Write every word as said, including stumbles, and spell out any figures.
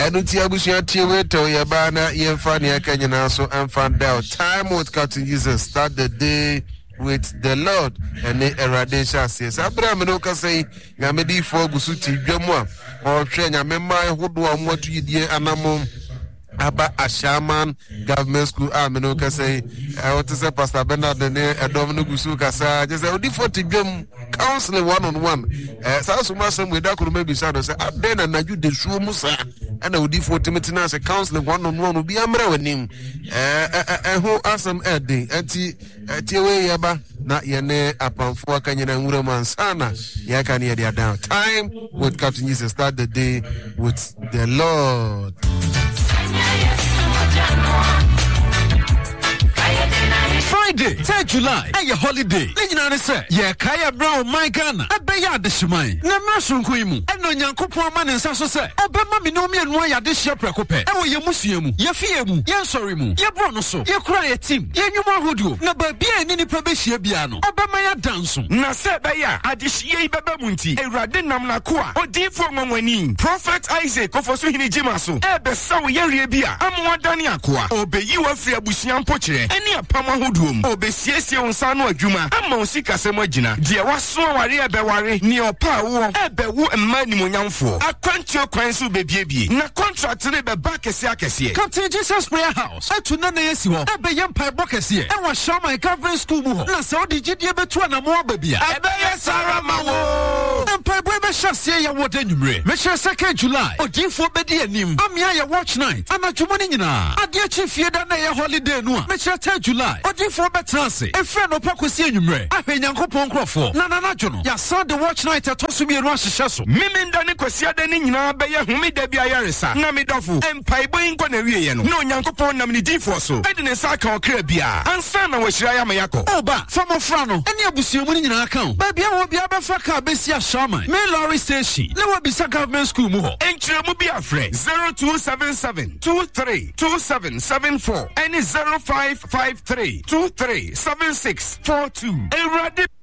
enu ti abusua tie we to ye ba na ye fa ne aka nyina so amfa down. Time with Captain Jesus, start the day with the Lord and the eradation says Abraham no ka say nyamedi fo gusu ti dwamu a o hwe nyame man hodo a mo atu yidie anamom Aba Ashaman Government School Amino can say I want to say Pastor Bernard and Domino Gusu Casa just a different game counseling one on one. South Sumasam with that could maybe shadow say I've been and I do the show Musa and I would default Timothy as a counseling one on one will be Amra with him. Uh who are some Eddie Eti Tiwe Yaba not Yane upon four Canyon and Uraman Sana Yakani they are down. Time with Captain Jesus start the day with the Lord. Friday, third July, and your holiday. Legendary say, yeah, Kaya Brown, my Ghana, a Baya de Shimai, Namasun Kuimu, and no Yankupo man and Sasso say, Obama Minomi and Waya de Shapracope, and your Musium, your Fiamu, your Sorimu, your Bronoso, your Cry team, your Hudu, Nababia and any Probesia Biano, Obama ya Danson, Nasa Baya, Adishie Babamunti, a Radinam Nakua, or deep for Mamani, Prophet Isaac, Kofosuhini Jimaso, Ebe Saw Yeria, Amwadani Aqua, Obe you are free Abusian Poche, any a Pama Hudu. Obesiesi onsano adwuma ama osika semagina de waso ware ebeware ni opa wo ebewu emani monyamfo akwantio kwanso bebiebie na contract ne be back kese akese Captain Jesus Prayer House atuna na yesi ho ebeye mpaibo kese e wa Shama Government School mu ho na se odigidie betu na mo babia ebeye sara mawo mpaibo be hyasie ya woda nwumre me hye second July odinfo bedi anim amia ya watch night anadwumo ni nyina ade achi fie da na ye holiday no a me hye third July for betrance e friend opokosi enwumre ahwe nyankopon krofo na na najo no ya sound the watch night atosumi enu ahyehyɛ so miminda ne kwasia da ne nyina bɛyɛ homida bia yaresa na medofo empaibo inko na wiye no no nyankopon nam ne difo so ede ne saka okra bia ansa na wahira ya mayako oba famofra no ene abusuamu ne nyina kan ba bia wo bia befa ka besia shaman me lorry station le wo bisa government school mu ho enkyeremu bia frɛ zero two seven seven two three two seven seven four and zero five five three two three seven six four two.